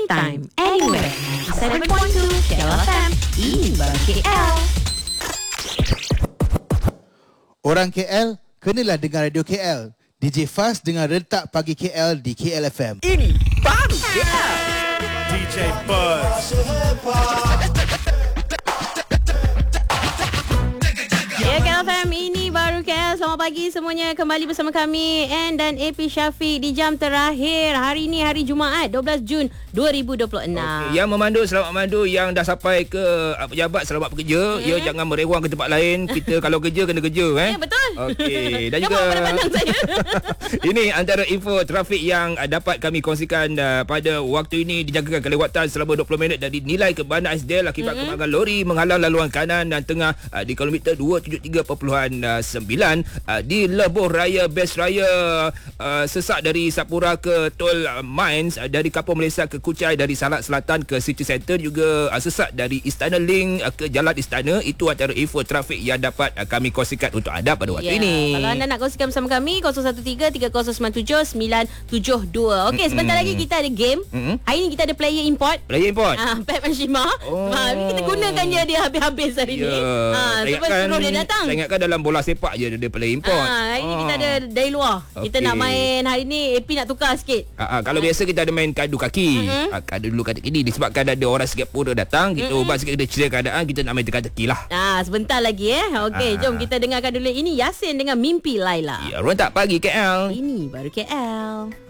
anytime, anywhere. 7.2 KL FM. Ini baru KL. Orang KL, kenalah dengan Radio KL. DJ Fast dengan Rentak Pagi KL di KL FM. Ini baru KL. DJ Buzz. Ya, KL FM, ini baru KL. Selamat pagi semuanya. Kembali bersama kami Ann dan AP Syafiq di jam terakhir. Hari ini hari Jumaat 12 Jun 2026. Okay. Yang memandu selamat memandu, yang dah sampai ke pejabat selamat bekerja. Ya, jangan merewang ke tempat lain. Kita kalau kerja kena kerja Ya, betul. Okey. Dan Jangan juga pandang saya. ini antara info trafik yang dapat kami kongsikan pada waktu ini. Dijangkakan kelewatan selama 20 minit dari nilai ke Bandar SDL akibat kemalangan lori menghalang laluan kanan dan tengah di kilometer 273.9 di Lebuh Raya Best Raya, sesak dari Sapura ke Tol Mines, dari Kampung Malaysia ke Kuchai, dari Salak Selatan ke City Center, juga sesak dari Istana Link ke Jalan Istana. Itu antara info trafik yang dapat kami kongsikan untuk anda pada waktu ini. Kalau anda nak kongsikan bersama kami 013-3097-972. Okey, sebentar lagi kita ada game. Hari ni kita ada player import. Player import. Pep Mashima. Kita gunakan dia habis-habis hari ni. Sebab suruh dia datang. Saya ingatkan dalam bola sepak je dia player import. Hari ni kita ada dari luar. Kita nak main hari ni. AP nak tukar sikit. Kalau biasa kita ada main kadu kaki. Kadu dulu kadu kini. Disebabkan ada orang Singapura datang, kita ubah sikit, kita cerita keadaan, kita nak main teka-teki lah. Sebentar lagi Okey, jom kita dengarkan dulu. Ini Yasin dengan Mimpi Laila. Ya, Rentak Pagi KL. Ini baru KL.